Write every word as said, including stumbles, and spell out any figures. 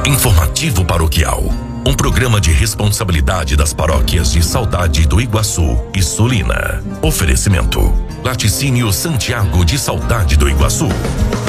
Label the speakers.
Speaker 1: Informativo Paroquial, um programa de responsabilidade das paróquias de Saudade do Iguaçu e Sulina. Oferecimento: Laticínio Santiago de Saudade do Iguaçu.